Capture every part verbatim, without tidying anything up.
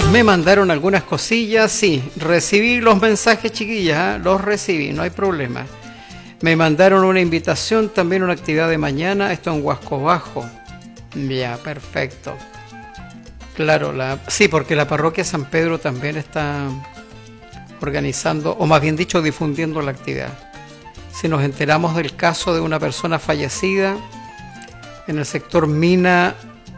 Me mandaron algunas cosillas, sí, recibí los mensajes, chiquillas, ¿eh? Los recibí, no hay problema. Me mandaron una invitación, también una actividad de mañana, esto en Huasco Bajo. Ya, perfecto. Claro, la, sí, porque la parroquia San Pedro también está organizando, o más bien dicho, difundiendo la actividad. Si nos enteramos del caso de una persona fallecida en el sector mina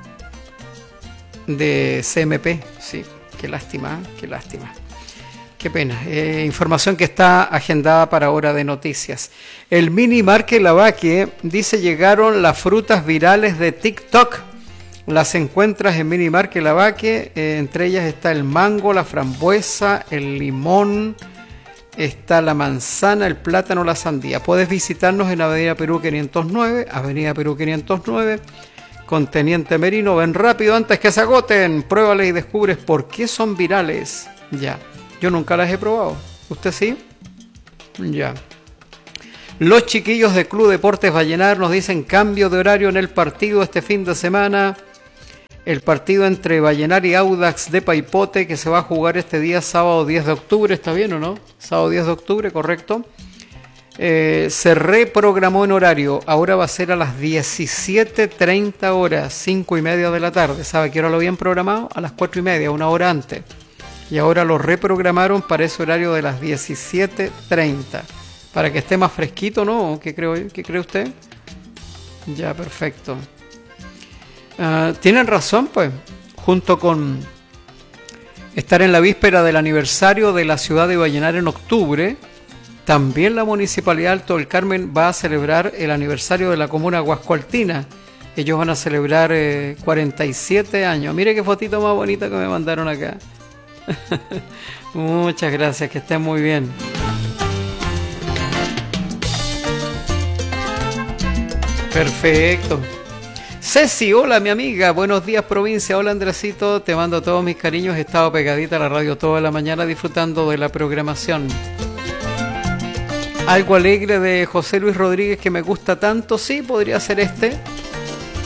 de C M P, sí, qué lástima, qué lástima. Qué pena. Eh, información que está agendada para Hora de Noticias. El Mini Market Lavaque dice: llegaron las frutas virales de TikTok. Las encuentras en Mini Market Lavaque. Eh, entre ellas está el mango, la frambuesa, el limón, está la manzana, el plátano, la sandía. Puedes visitarnos en Avenida Perú quinientos nueve, Avenida Perú quinientos nueve, con Teniente Merino. Ven rápido antes que se agoten. Pruébales y descubres por qué son virales. Ya. Yo nunca las he probado. ¿Usted sí? Ya. Los chiquillos de Club Deportes Vallenar nos dicen cambio de horario en el partido este fin de semana. El partido entre Vallenar y Audax de Paipote, que se va a jugar este día sábado diez de octubre. ¿Está bien o no? Sábado diez de octubre, correcto. Eh, se reprogramó en horario. Ahora va a ser a las diecisiete treinta horas, cinco y media de la tarde. ¿Sabe qué hora lo habían programado? A las cuatro y media, una hora antes. Y ahora lo reprogramaron para ese horario de las diecisiete treinta. Para que esté más fresquito, ¿no? ¿Qué creo, qué cree usted? Ya, perfecto. Uh, Tienen razón, pues. Junto con estar en la víspera del aniversario de la ciudad de Vallenar en octubre, también la Municipalidad de Alto del Carmen va a celebrar el aniversario de la comuna Huascoaltina. Ellos van a celebrar eh, cuarenta y siete años. Mire qué fotito más bonita que me mandaron acá. Muchas gracias, que estén muy bien. Perfecto. Ceci, hola mi amiga, buenos días provincia, hola Andresito, te mando todos mis cariños, he estado pegadita a la radio toda la mañana disfrutando de la programación. Algo alegre de José Luis Rodríguez que me gusta tanto, sí, podría ser este.